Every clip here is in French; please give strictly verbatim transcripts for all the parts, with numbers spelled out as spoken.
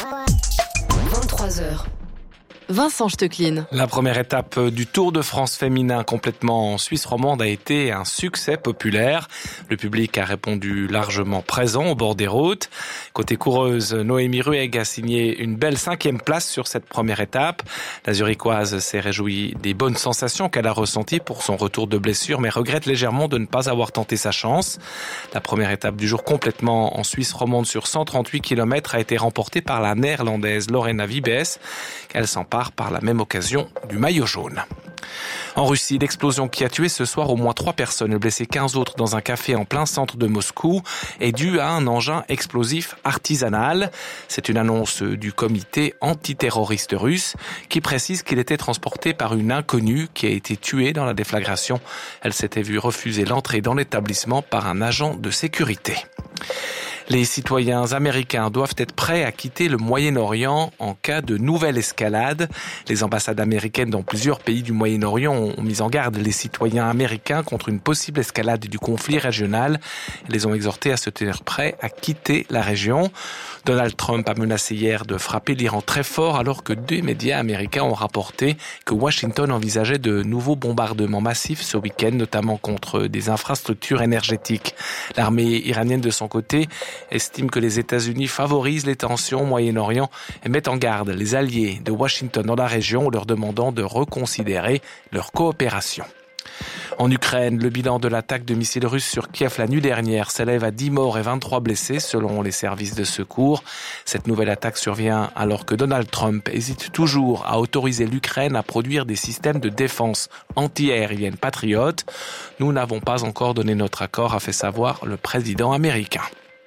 vingt-trois heures. Vincent Stecklin. La première étape du Tour de France féminin complètement en Suisse romande a été un succès populaire. Le public a répondu largement présent au bord des routes. Côté coureuse, Noémie Ruegg a signé une belle cinquième place sur cette première étape. La Zurichoise s'est réjouie des bonnes sensations qu'elle a ressenties pour son retour de blessure, mais regrette légèrement de ne pas avoir tenté sa chance. La première étape du jour complètement en Suisse romande sur cent trente-huit kilomètres a été remportée par la néerlandaise Lorena Wiebes. Elle s'empare par la même occasion du maillot jaune. En Russie, l'explosion qui a tué ce soir au moins trois personnes et blessé quinze autres dans un café en plein centre de Moscou est due à un engin explosif artisanal. C'est une annonce du comité antiterroriste russe qui précise qu'il était transporté par une inconnue qui a été tuée dans la déflagration. Elle s'était vue refuser l'entrée dans l'établissement par un agent de sécurité. Les citoyens américains doivent être prêts à quitter le Moyen-Orient en cas de nouvelle escalade. Les ambassades américaines dans plusieurs pays du Moyen-Orient ont mis en garde les citoyens américains contre une possible escalade du conflit régional. Elles les ont exhortés à se tenir prêts à quitter la région. Donald Trump a menacé hier de frapper l'Iran très fort alors que deux médias américains ont rapporté que Washington envisageait de nouveaux bombardements massifs ce week-end, notamment contre des infrastructures énergétiques. L'armée iranienne de son côté estime que les États-Unis favorisent les tensions au Moyen-Orient et mettent en garde les alliés de Washington dans la région, leur demandant de reconsidérer leur coopération. En Ukraine, le bilan de l'attaque de missiles russes sur Kiev la nuit dernière s'élève à dix morts et vingt-trois blessés selon les services de secours. Cette nouvelle attaque survient alors que Donald Trump hésite toujours à autoriser l'Ukraine à produire des systèmes de défense anti-aérienne Patriot. Nous n'avons pas encore donné notre accord, a fait savoir le président américain.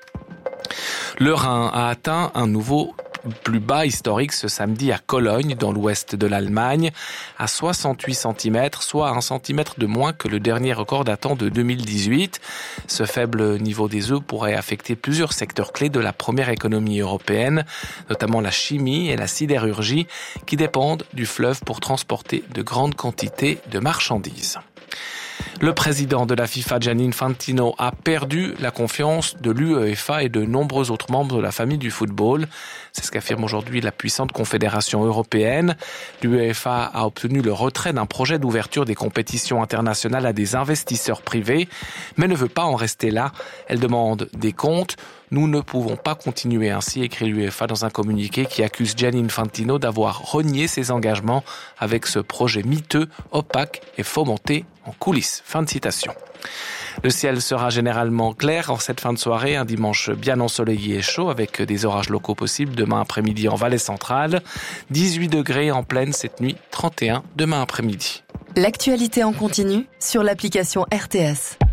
Le Rhin a atteint un nouveau plus bas historique ce samedi à Cologne, dans l'ouest de l'Allemagne, à soixante-huit centimètres, soit un centimètre de moins que le dernier record datant de deux mille dix-huit. Ce faible niveau des eaux pourrait affecter plusieurs secteurs clés de la première économie européenne, notamment la chimie et la sidérurgie, qui dépendent du fleuve pour transporter de grandes quantités de marchandises. Le président de la FIFA, Gianni Infantino, a perdu la confiance de l'UEFA et de nombreux autres membres de la famille du football. C'est ce qu'affirme aujourd'hui la puissante confédération européenne. L'UEFA a obtenu le retrait d'un projet d'ouverture des compétitions internationales à des investisseurs privés, mais ne veut pas en rester là. Elle demande des comptes. Nous ne pouvons pas continuer ainsi, écrit l'UEFA dans un communiqué qui accuse Gianni Infantino d'avoir renié ses engagements avec ce projet miteux, opaque et fomenté en coulisses. Fin de citation. Le ciel sera généralement clair en cette fin de soirée, un dimanche bien ensoleillé et chaud avec des orages locaux possibles demain après-midi en Valais centrale. dix-huit degrés en pleine cette nuit, trente et un demain après-midi. L'actualité en continu sur l'application R T S.